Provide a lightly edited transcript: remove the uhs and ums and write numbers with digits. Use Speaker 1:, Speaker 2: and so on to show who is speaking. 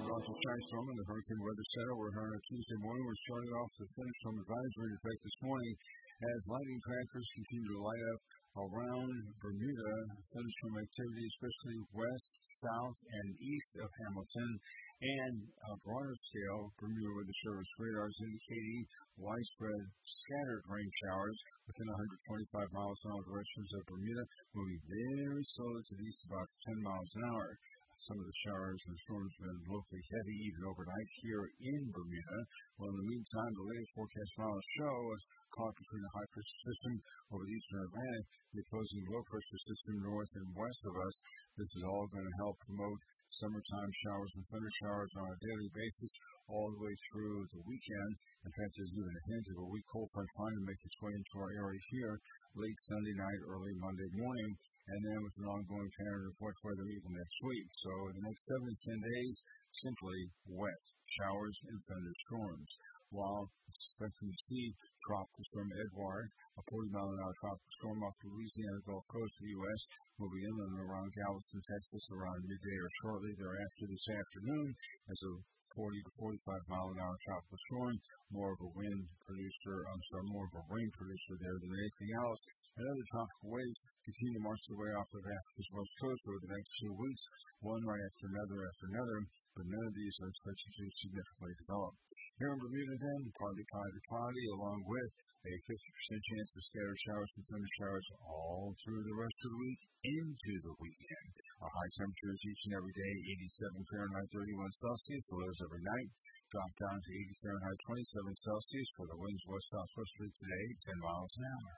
Speaker 1: Dr. Shine Storm in the Hurricane Weather Center. We're here on a Tuesday morning. We're starting off the thunderstorm advisory in effect this morning as lightning crackers continue to light up around Bermuda. Thunderstorm activity, especially west, south, and east of Hamilton. And on a broader scale, Bermuda Weather Service radar is indicating widespread scattered rain showers within 125 miles in all directions of Bermuda, moving very slowly to the east about 10 miles an hour. Some of the showers and storms have been locally heavy even overnight here in Bermuda. Well, in the meantime, the latest forecast models show us caught between the high-pressure system over the eastern Atlantic, the opposing low-pressure system north and west of us. This is all going to help promote summertime showers and thunder showers on a daily basis all the way through the weekend. In fact, there's even a hint of a weak cold front trying to make its way into our area here late Sunday night, early Monday morning, and then with an ongoing pattern of wet weather even next week. So the next 7 to 10 days, simply wet showers and thunderstorms. While expecting to see Tropical Storm Edouard, a 40-mile-an-hour tropical storm off the Louisiana Gulf Coast of the U.S., will be inland around Galveston, Texas around midday or shortly thereafter this afternoon as a 40 to 45 mile an hour tropical storm, more of a rain producer there than anything else. And other tropical waves continue to march their way off of Africa's west coast over the next 2 weeks, one right after another, but none of these are expected to significantly develop. Here in Bermuda then, partly cloudy to cloudy, along with a 50% chance of scattered showers and thunder showers all through the rest of the week into the weekend. Our high temperatures each and every day, 87 Fahrenheit, 31 Celsius. The lows overnight drop down to 80 Fahrenheit, 27 Celsius. For the winds west-southwesterly today, 10 miles an hour.